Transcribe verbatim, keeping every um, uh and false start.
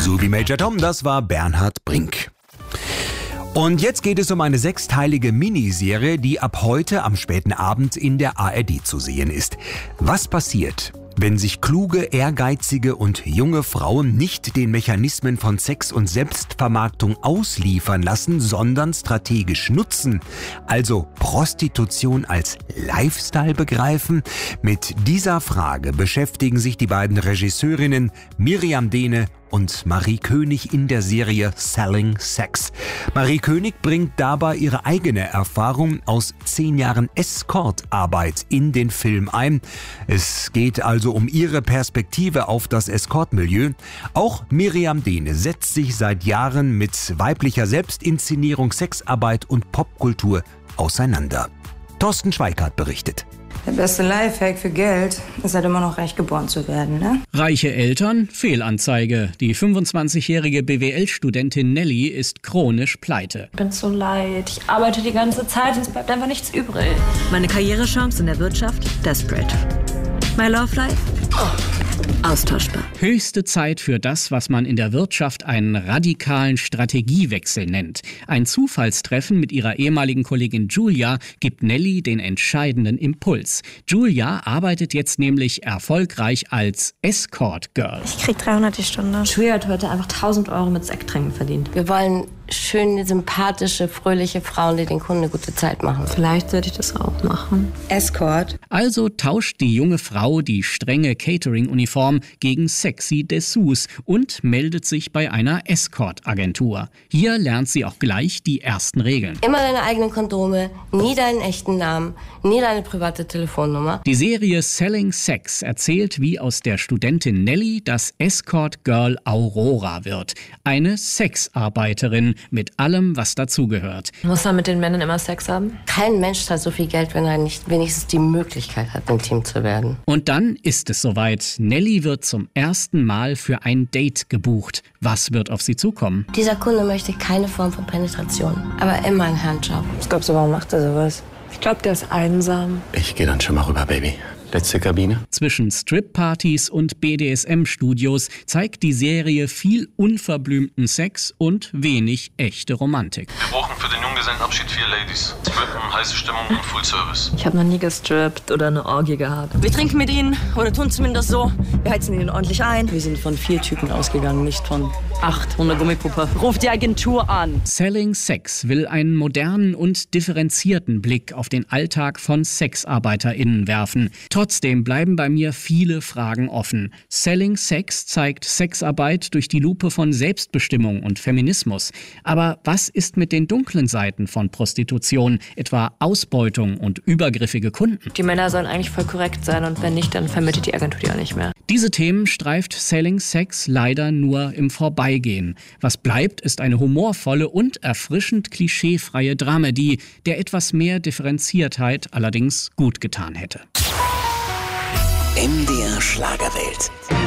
So wie Major Tom, das war Bernhard Brink. Und jetzt geht es um eine sechsteilige Miniserie, die ab heute am späten Abend in der A R D zu sehen ist. Was passiert, wenn sich kluge, ehrgeizige und junge Frauen nicht den Mechanismen von Sex und Selbstvermarktung ausliefern lassen, sondern strategisch nutzen, also Prostitution als Lifestyle begreifen? Mit dieser Frage beschäftigen sich die beiden Regisseurinnen Miriam Dehne und Marie König in der Serie Selling Sex. Marie König bringt dabei ihre eigene Erfahrung aus zehn Jahren Escortarbeit in den Film ein. Es geht also um ihre Perspektive auf das Escortmilieu. Auch Miriam Dehne setzt sich seit Jahren mit weiblicher Selbstinszenierung, Sexarbeit und Popkultur auseinander. Thorsten Schweikart berichtet. Der beste Lifehack für Geld ist halt immer noch reich geboren zu werden, ne? Reiche Eltern, Fehlanzeige. Die fünfundzwanzigjährige B W L-Studentin Nelly ist chronisch pleite. Ich bin so leid. Ich arbeite die ganze Zeit und es bleibt einfach nichts übrig. Meine Karrierechance in der Wirtschaft? Desperate. My love life? Oh. Austauschbar. Höchste Zeit für das, was man in der Wirtschaft einen radikalen Strategiewechsel nennt. Ein Zufallstreffen mit ihrer ehemaligen Kollegin Julia gibt Nelly den entscheidenden Impuls. Julia arbeitet jetzt nämlich erfolgreich als Escort Girl. Ich krieg dreihundert die Stunde. Julia hat heute einfach tausend Euro mit Sekttrinken verdient. Wir wollen schöne, sympathische, fröhliche Frauen, die den Kunden eine gute Zeit machen. Vielleicht sollte ich das auch machen. Escort. Also tauscht die junge Frau die strenge Catering-Uniform gegen sexy Dessous und meldet sich bei einer Escort-Agentur. Hier lernt sie auch gleich die ersten Regeln. Immer deine eigenen Kondome, nie deinen echten Namen, nie deine private Telefonnummer. Die Serie Selling Sex erzählt, wie aus der Studentin Nelly das Escort-Girl Aurora wird. Eine Sexarbeiterin mit allem, was dazugehört. Muss man mit den Männern immer Sex haben? Kein Mensch zahlt so viel Geld, wenn er nicht wenigstens die Möglichkeit hat, intim zu werden. Und dann ist es soweit. Nelly wird zum ersten Mal für ein Date gebucht. Was wird auf sie zukommen? Dieser Kunde möchte keine Form von Penetration, aber immer einen Handjob. Was glaubst du, warum macht er sowas? Ich glaube, der ist einsam. Ich gehe dann schon mal rüber, Baby. Letzte Kabine. Zwischen Strip-Partys und B D S M-Studios zeigt die Serie viel unverblümten Sex und wenig echte Romantik. Wir brauchen für den Junggesellenabschied vier Ladies. Strippen, heiße Stimmung und Full Service. Ich habe noch nie gestrippt oder eine Orgie gehabt. Wir trinken mit ihnen, oder tun zumindest so. Wir heizen ihnen ordentlich ein. Wir sind von vier Typen ausgegangen, nicht von acht Hunde Gummipuppe. Ruft die Agentur an. Selling Sex will einen modernen und differenzierten Blick auf den Alltag von SexarbeiterInnen werfen. Trotzdem bleiben bei mir viele Fragen offen. Selling Sex zeigt Sexarbeit durch die Lupe von Selbstbestimmung und Feminismus. Aber was ist mit den dunklen Seiten von Prostitution, etwa Ausbeutung und übergriffige Kunden? Die Männer sollen eigentlich voll korrekt sein und wenn nicht, dann vermittelt die Agentur die auch nicht mehr. Diese Themen streift Selling Sex leider nur im Vorbeigehen. Was bleibt, ist eine humorvolle und erfrischend klischeefreie Dramedie, der etwas mehr Differenziertheit allerdings gut getan hätte. M D R Schlagerwelt.